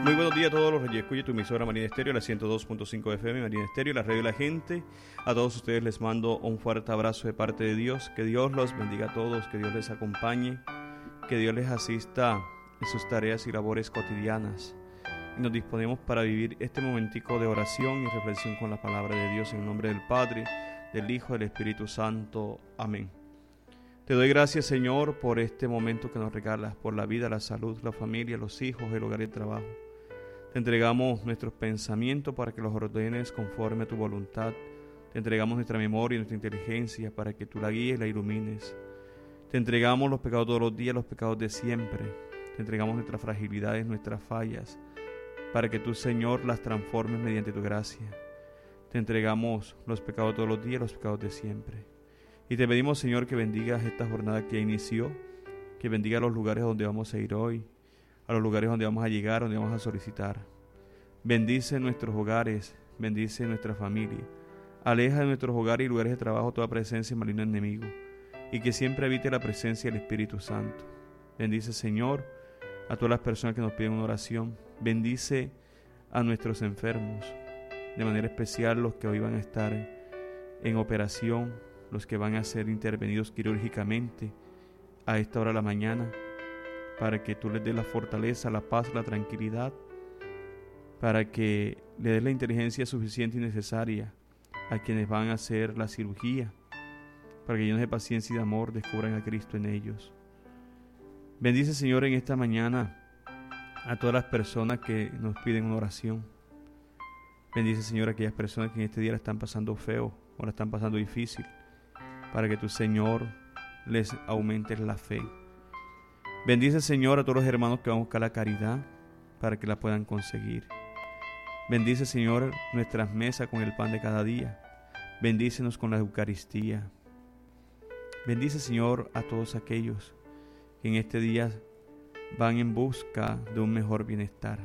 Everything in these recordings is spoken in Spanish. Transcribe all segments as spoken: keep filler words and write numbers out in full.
Muy buenos días a todos los reyes. Escuche tu emisora Marina Estéreo, la ciento dos punto cinco F M, Marina Estéreo, la radio de la gente. A todos ustedes les mando un fuerte abrazo de parte de Dios. Que Dios los bendiga a todos, que Dios les acompañe, que Dios les asista en sus tareas y labores cotidianas. Y nos disponemos para vivir este momentico de oración y reflexión con la palabra de Dios en el nombre del Padre, del Hijo y del Espíritu Santo. Amén. Te doy gracias, Señor, por este momento que nos regalas, por la vida, la salud, la familia, los hijos, el hogar y el trabajo. Te entregamos nuestros pensamientos para que los ordenes conforme a tu voluntad. Te entregamos nuestra memoria y nuestra inteligencia para que tú la guíes y la ilumines. Te entregamos los pecados todos los días, los pecados de siempre. Te entregamos nuestras fragilidades, nuestras fallas, para que tú, Señor, las transformes mediante tu gracia. Te entregamos los pecados todos los días, los pecados de siempre. Y te pedimos, Señor, que bendigas esta jornada que ya inició, que bendiga los lugares donde vamos a ir hoy, a los lugares donde vamos a llegar, donde vamos a solicitar. Bendice nuestros hogares, bendice nuestra familia. Aleja de nuestros hogares y lugares de trabajo toda presencia maligna enemigo, y que siempre habite la presencia del Espíritu Santo. Bendice, Señor, a todas las personas que nos piden una oración. Bendice a nuestros enfermos, de manera especial los que hoy van a estar en operación, los que van a ser intervenidos quirúrgicamente a esta hora de la mañana, para que tú les des la fortaleza, la paz, la tranquilidad, para que le des la inteligencia suficiente y necesaria a quienes van a hacer la cirugía, para que llenos de paciencia y de amor descubran a Cristo en ellos. Bendice, Señor, en esta mañana a todas las personas que nos piden una oración. Bendice, Señor, a aquellas personas que en este día la están pasando feo o la están pasando difícil, para que tu, Señor, les aumentes la fe. Bendice, Señor, a todos los hermanos que van a buscar la caridad para que la puedan conseguir. Bendice, Señor, nuestras mesas con el pan de cada día. Bendícenos con la Eucaristía. Bendice, Señor, a todos aquellos que en este día van en busca de un mejor bienestar.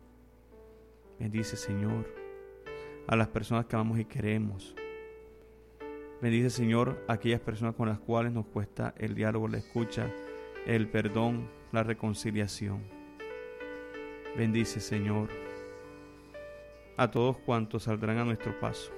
Bendice, Señor, a las personas que amamos y queremos. Bendice, Señor, a aquellas personas con las cuales nos cuesta el diálogo, la escucha, el perdón, la reconciliación. Bendice, Señor, a todos cuantos saldrán a nuestro paso.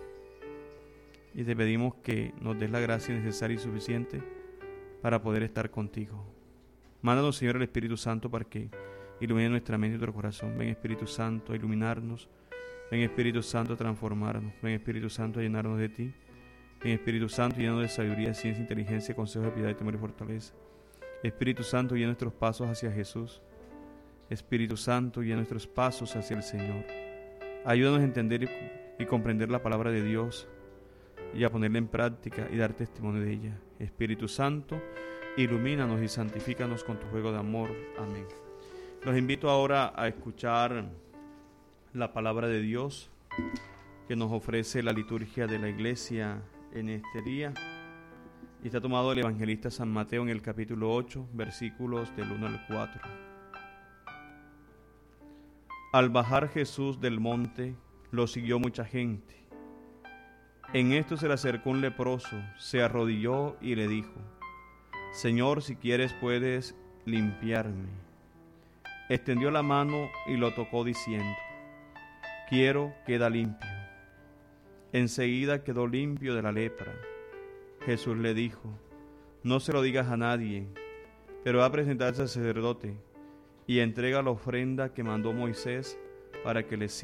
Y te pedimos que nos des la gracia necesaria y suficiente para poder estar contigo. Mándanos, Señor, el Espíritu Santo para que ilumine nuestra mente y nuestro corazón. Ven, Espíritu Santo, a iluminarnos. Ven, Espíritu Santo, a transformarnos. Ven, Espíritu Santo, a llenarnos de ti. Ven, Espíritu Santo, lleno de sabiduría, ciencia, inteligencia, consejo de piedad, de temor y fortaleza. Espíritu Santo, guía nuestros pasos hacia Jesús. Espíritu Santo, guía nuestros pasos hacia el Señor. Ayúdanos a entender y, y comprender la palabra de Dios y a ponerla en práctica y dar testimonio de ella. Espíritu Santo, ilumínanos y santifícanos con tu fuego de amor. Amén. Los invito ahora a escuchar la palabra de Dios que nos ofrece la liturgia de la iglesia en este día. Y está tomado del evangelista San Mateo en el capítulo ocho, versículos del uno al cuatro. Al bajar Jesús del monte, lo siguió mucha gente. En esto se le acercó un leproso, se arrodilló y le dijo: Señor, si quieres puedes limpiarme. Extendió la mano y lo tocó diciendo: Quiero, queda limpio. Enseguida quedó limpio de la lepra. Jesús le dijo: No se lo digas a nadie, pero va a presentarse al sacerdote y entrega la ofrenda que mandó Moisés para que le sirva.